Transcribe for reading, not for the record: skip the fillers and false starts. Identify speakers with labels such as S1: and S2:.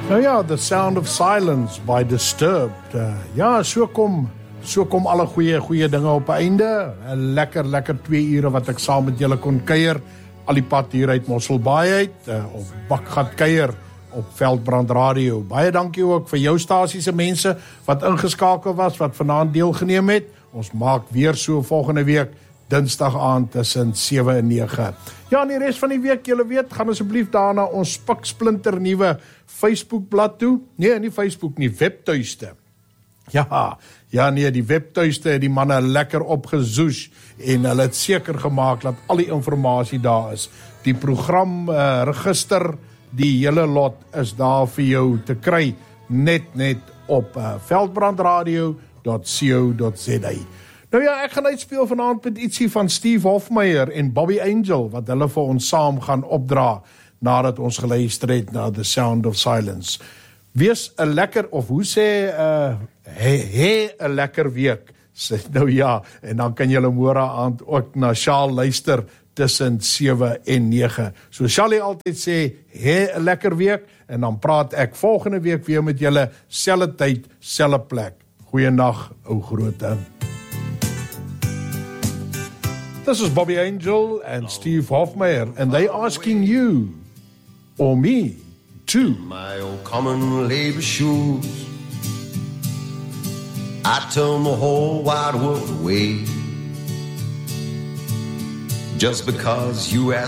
S1: Nou ja, The Sound of Silence by Disturbed. Ja, so kom alle goeie dinge op einde. Lekker 2 ure wat ek saam met julle kon kuier. Al die pad hier uit Mosselbaai uit, op Bakgat kuier, op Veldbrand Radio. Baie dankie ook vir jou stasie se mense wat ingeskakel was, wat vanaand deelgeneem het. Ons maak weer so volgende week, Dinsdag aand tussen 7 en 9. Ja, en die res van die week, julle weet, gaan asseblief daarna ons spiksplinter nuwe Facebookblad toe. Nee, nie Facebook nie, webtuiste. Ja nee, die webtuiste het die manne lekker opgezoes en hulle het seker gemaak dat al die informasie daar is. Die program register, die hele lot is daar vir jou te kry, net op veldbrandradio.co.za. Nou ja, ek gaan uitspeel vanaand met ietsie van Steve Hofmeyer en Bobby Angel, wat hulle vir ons saam gaan opdra, nadat ons geluister het na The Sound of Silence. Wees 'n lekker, of hoe sê, 'n lekker week. Nou ja, en dan kan julle môre aand ook na Shaal luister tussen 7 en 9. So Shaal altyd sê, 'n lekker week, en dan praat ek volgende week weer met julle, selfde tyd, selfde plek. Goeienag, ou groote. This is Bobby Angel and Steve Hofmeyer, and they asking you, or me, to
S2: my old common labor shoes. I turn the whole wide world away just because you asked